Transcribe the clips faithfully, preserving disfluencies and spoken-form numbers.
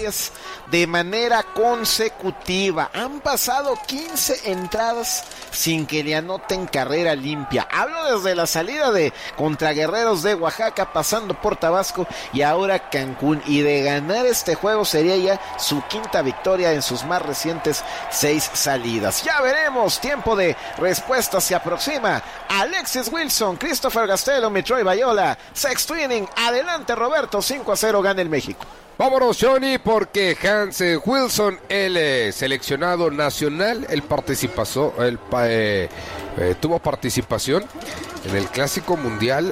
victorias de manera consecutiva. Han pasado quince entradas sin que le anoten carrera limpia. Hablo desde la salida de contra Guerreros de Oaxaca, pasando por Tabasco y ahora Cancún. Y de ganar este juego sería ya su quinta victoria en sus más recientes seis salidas. Ya veremos. Tiempo de respuesta se aproxima. Alexis Wilson, Christopher Gastelum y Troy Bayola. Sexto inning. Adelante, Roberto. cinco a cero gana el México. Vámonos, Johnny, porque Hans eh, Wilson, el eh, seleccionado nacional, él participó, él eh, eh, tuvo participación en el Clásico Mundial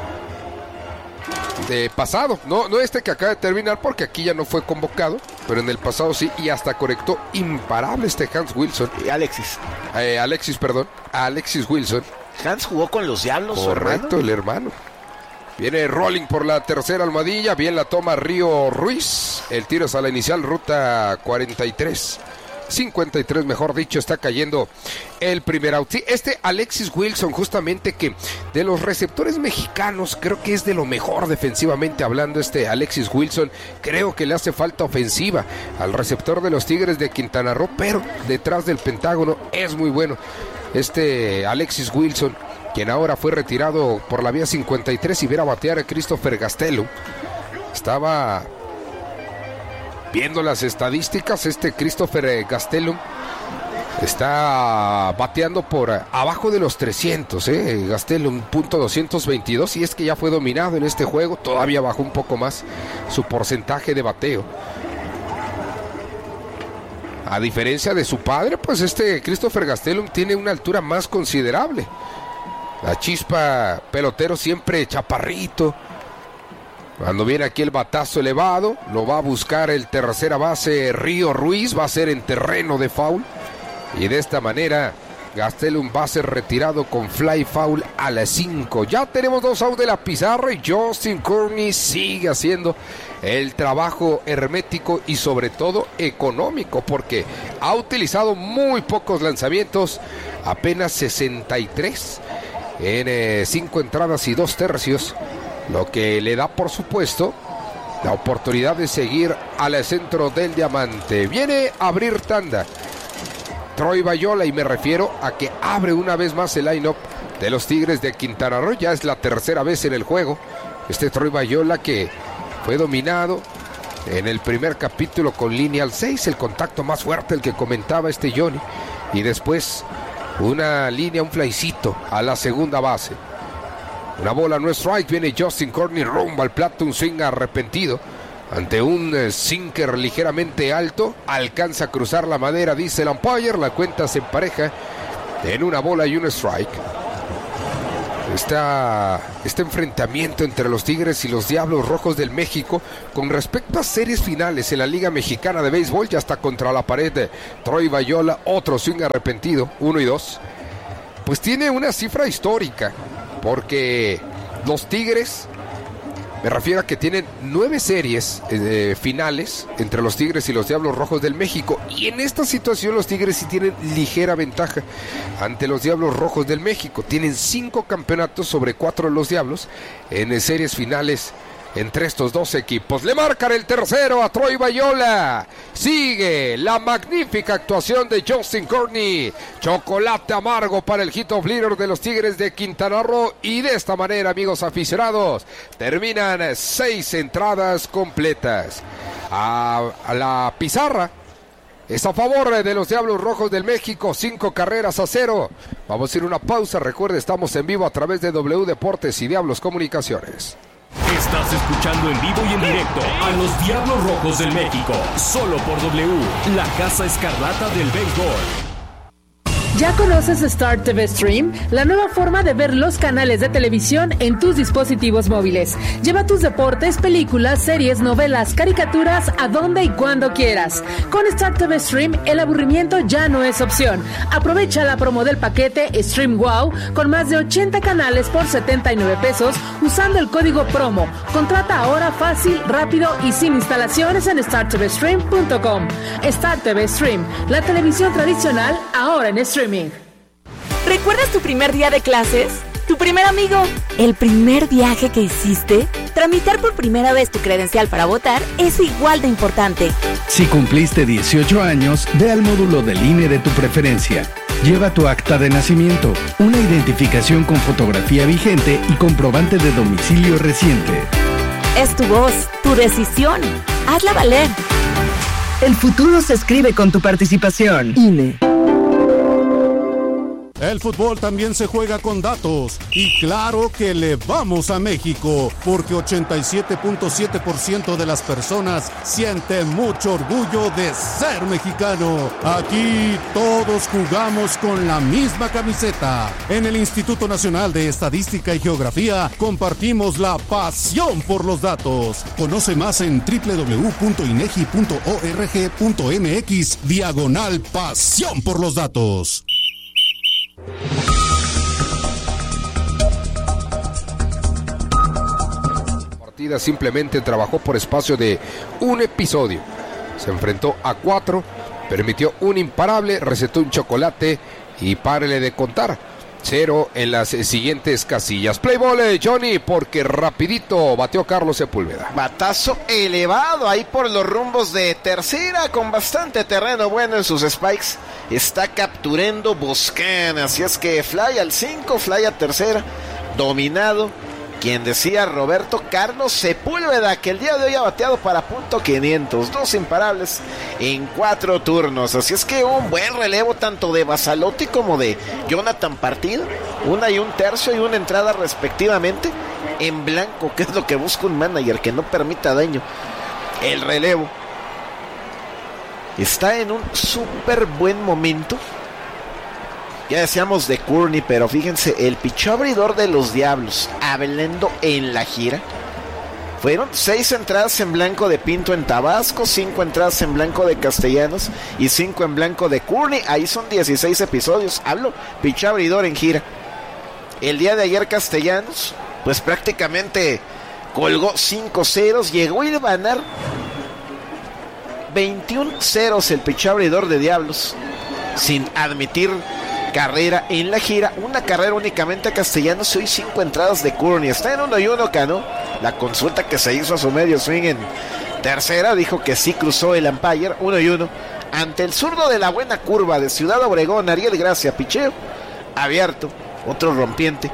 de pasado, no, no este que acaba de terminar, porque aquí ya no fue convocado, pero en el pasado sí, y hasta conectó imparable este Hans Wilson. Y Alexis. Eh, Alexis, perdón, Alexis Wilson. Hans jugó con los Diablos. Correcto, el hermano. Viene Rolling por la tercera almohadilla, bien la toma Río Ruiz. El tiro es a la inicial, ruta cuarenta y tres. cincuenta y tres, mejor dicho, está cayendo el primer out. Sí, este Alexis Wilson, justamente, que de los receptores mexicanos, creo que es de lo mejor defensivamente hablando este Alexis Wilson. Creo que le hace falta ofensiva al receptor de los Tigres de Quintana Roo, pero detrás del Pentágono es muy bueno este Alexis Wilson, quien ahora fue retirado por la vía cincuenta y tres y viera batear a Christopher Gastelum. Estaba viendo las estadísticas, este Christopher Gastelum está bateando por abajo de los trescientos, ¿eh? Gastelum, punto doscientos veintidós, y es que ya fue dominado en este juego, todavía bajó un poco más su porcentaje de bateo. A diferencia de su padre, pues este Christopher Gastelum tiene una altura más considerable. La chispa pelotero siempre chaparrito. Cuando viene aquí el batazo elevado, lo va a buscar el tercera base Río Ruiz, va a ser en terreno de foul. Y de esta manera Gastelum va a ser retirado con fly foul a las cinco. Ya tenemos dos outs de la pizarra y Justin Courtney sigue haciendo el trabajo hermético y sobre todo económico, porque ha utilizado muy pocos lanzamientos, apenas sesenta y tres en cinco entradas y dos tercios, lo que le da, por supuesto, la oportunidad de seguir al centro del diamante. Viene a abrir tanda Troy Bayola, y me refiero a que abre una vez más el line-up de los Tigres de Quintana Roo. Ya es la tercera vez en el juego. Este Troy Bayola, que fue dominado en el primer capítulo con línea al seis, el contacto más fuerte, el que comentaba este Johnny, y después una línea, un flycito a la segunda base. Una bola, no strike. Viene Justin Courtney rumbo al plato, un swing arrepentido ante un eh, sinker ligeramente alto. Alcanza a cruzar la madera, dice el umpire. La cuenta se empareja en una bola y un strike. Está este enfrentamiento entre los Tigres y los Diablos Rojos del México con respecto a series finales en la Liga Mexicana de Béisbol. Ya está contra la pared de Troy Bayola, otro swing arrepentido, uno y dos. Pues tiene una cifra histórica, porque los Tigres, me refiero a que tienen nueve series eh, finales entre los Tigres y los Diablos Rojos del México, y en esta situación los Tigres sí tienen ligera ventaja ante los Diablos Rojos del México. Tienen cinco campeonatos sobre cuatro de los Diablos en eh, series finales entre estos dos equipos. Le marcan el tercero a Troy Bayola. Sigue la magnífica actuación de Justin Courtney. Chocolate amargo para el hit of leader de los Tigres de Quintana Roo. Y de esta manera, amigos aficionados, terminan seis entradas completas. A, a la pizarra es a favor de los Diablos Rojos del México, cinco carreras a cero. Vamos a ir a una pausa. Recuerde, estamos en vivo a través de W Deportes y Diablos Comunicaciones. Estás escuchando en vivo y en directo a los Diablos Rojos del México, solo por W, la Casa Escarlata del Béisbol. ¿Ya conoces Star T V Stream? La nueva forma de ver los canales de televisión en tus dispositivos móviles. Lleva tus deportes, películas, series, novelas, caricaturas a donde y cuando quieras. Con Star T V Stream, el aburrimiento ya no es opción. Aprovecha la promo del paquete Stream Wow con más de ochenta canales por setenta y nueve pesos usando el código promo. Contrata ahora fácil, rápido y sin instalaciones en star t v stream punto com. Star T V Stream, la televisión tradicional ahora en streaming. ¿Recuerdas tu primer día de clases? ¿Tu primer amigo? ¿El primer viaje que hiciste? Tramitar por primera vez tu credencial para votar es igual de importante. Si cumpliste dieciocho años, ve al módulo del I N E de tu preferencia. Lleva tu acta de nacimiento, una identificación con fotografía vigente y comprobante de domicilio reciente. Es tu voz, tu decisión. Hazla valer. El futuro se escribe con tu participación. I N E. El fútbol también se juega con datos y claro que le vamos a México porque ochenta y siete punto siete por ciento de las personas siente mucho orgullo de ser mexicano. Aquí todos jugamos con la misma camiseta. En el Instituto Nacional de Estadística y Geografía compartimos la pasión por los datos. Conoce más en doble u doble u doble u punto inegi punto org punto mx diagonal pasión por los datos. Partida simplemente trabajó por espacio de un episodio. Se enfrentó a cuatro, permitió un imparable, recetó un chocolate y párele de contar. Cero en las siguientes casillas. Play volley, Johnny, porque rapidito bateó Carlos Sepúlveda. Batazo elevado ahí por los rumbos de tercera, con bastante terreno bueno en sus spikes. Está capturando Boscan, así es que fly al cinco, fly a tercera, dominado. Quien decía Roberto Carlos Sepúlveda, que el día de hoy ha bateado para punto quinientos, dos imparables en cuatro turnos. Así es que un buen relevo tanto de Basalotti como de Jonathan Partido. Una y un tercio y una entrada respectivamente en blanco, que es lo que busca un manager, que no permita daño. El relevo está en un súper buen momento. Ya decíamos de Courtney, pero fíjense, el pichó abridor de los Diablos, hablando en la gira. Fueron seis entradas en blanco de Pinto en Tabasco, cinco entradas en blanco de Castellanos y cinco en blanco de Courtney. Ahí son dieciséis episodios. Hablo, pichó abridor en gira. El día de ayer Castellanos, pues prácticamente colgó cinco ceros, llegó a ir a ganar veintiún ceros el pichó abridor de Diablos, sin admitir carrera en la gira, una carrera únicamente a Castellanos y hoy cinco entradas de Courtney. Está en uno y uno, Cano. La consulta que se hizo a su medio swing en tercera dijo que sí cruzó el umpire, uno y uno. Ante el zurdo de la buena curva de Ciudad Obregón, Ariel Gracia, picheo abierto, otro rompiente.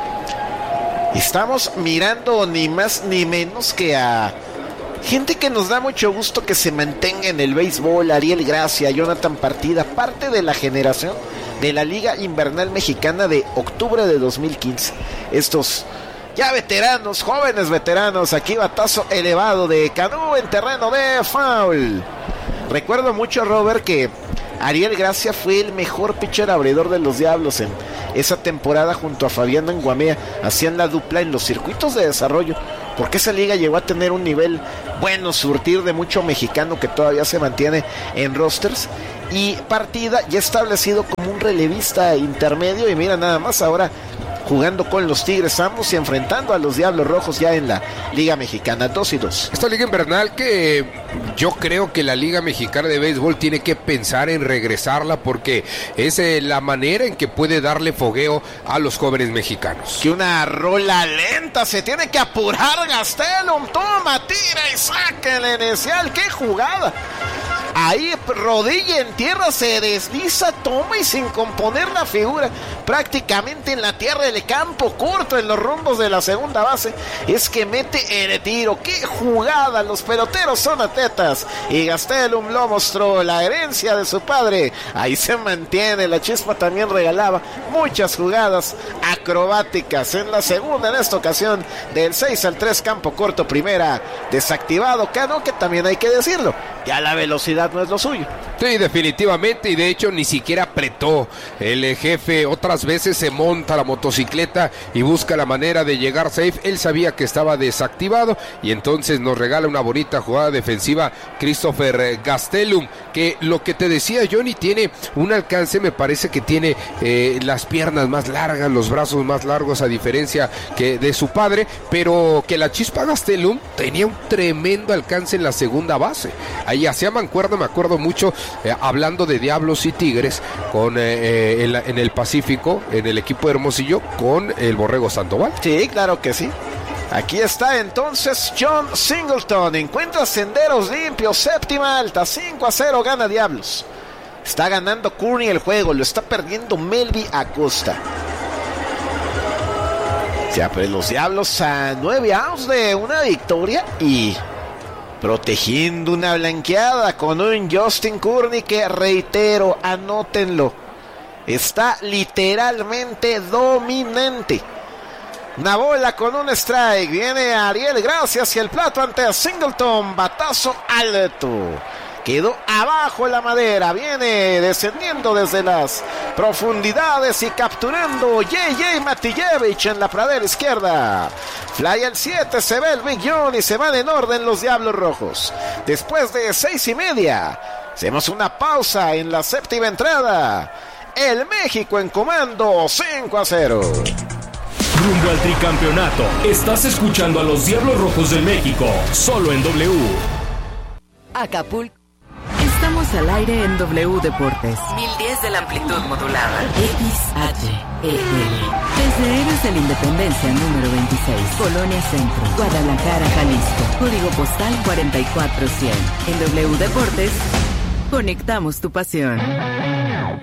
Estamos mirando ni más ni menos que a gente que nos da mucho gusto que se mantenga en el béisbol. Ariel Gracia, Jonathan Partida, parte de la generación de la Liga Invernal Mexicana de octubre de dos mil quince. Estos ya veteranos, jóvenes veteranos. Aquí batazo elevado de Cano en terreno de foul. Recuerdo mucho, Robert, que Ariel Gracia fue el mejor pitcher abridor de los Diablos en esa temporada junto a Fabián Anguamea. Hacían la dupla en los circuitos de desarrollo, porque esa liga llegó a tener un nivel bueno, surtir de mucho mexicano que todavía se mantiene en rosters. Y Partida ya establecido como un relevista intermedio, y mira nada más ahora jugando con los Tigres ambos y enfrentando a los Diablos Rojos ya en la Liga Mexicana. Dos y dos. Esta Liga Invernal que yo creo que la Liga Mexicana de Béisbol tiene que pensar en regresarla, porque es eh, la manera en que puede darle fogueo a los jóvenes mexicanos. Que una rola lenta, se tiene que apurar Gastelum, toma, tira y saca el inicial. ¡Qué jugada! Ahí rodilla en tierra, se desliza, toma y sin componer la figura, prácticamente en la tierra del campo corto en los rumbos de la segunda base, es que mete el tiro. ¡Qué jugada! Los peloteros son atletas y Gastelum lo mostró, la herencia de su padre. Ahí se mantiene, la Chispa también regalaba muchas jugadas acrobáticas en la segunda, en esta ocasión del seis al tres, campo corto, primera, desactivado Cano, que también hay que decirlo, ya la velocidad no es lo suyo. Sí, definitivamente, y de hecho ni siquiera apretó el eh, jefe. Otras veces se monta la motocicleta y busca la manera de llegar safe. Él sabía que estaba desactivado y entonces nos regala una bonita jugada defensiva Christopher Gastelum, que lo que te decía, Johnny, tiene un alcance, me parece que tiene eh, las piernas más largas, los brazos más largos, a diferencia que de su padre, pero que la Chispa Gastelum tenía un tremendo alcance en la segunda base. Ahí hacía mancuerna, me acuerdo mucho, eh, hablando de Diablos y Tigres con eh, en, la, en el Pacífico, en el equipo de Hermosillo, con el Borrego Sandoval. Sí, claro que sí. Aquí está entonces John Singleton. Encuentra senderos limpios. Séptima alta. cinco a cero gana Diablos. Está ganando Courtney el juego. Lo está perdiendo Melby Acosta. Ya, pues los Diablos a nueve outs de una victoria. Y protegiendo una blanqueada con un Justin Courtney que, reitero, anótenlo, está literalmente dominante. Una bola con un strike. Viene Ariel Gracias y el plato ante Singleton. Batazo alto. Quedó abajo la madera. Viene descendiendo desde las profundidades y capturando J J Matijevich en la pradera izquierda. Fly al siete. Se ve el Big John y se van en orden los Diablos Rojos. Después de seis y media, hacemos una pausa en la séptima entrada. El México en comando, cinco a cero. Rumbo al tricampeonato. Estás escuchando a los Diablos Rojos del México, solo en W. Acapulco. Estamos al aire en W Deportes. mil diez de la amplitud modulada. X H E L. Desde Héroes de la Independencia número veintiséis, Colonia Centro, Guadalajara, Jalisco. Código postal cuarenta y cuatro cien. En W Deportes, conectamos tu pasión.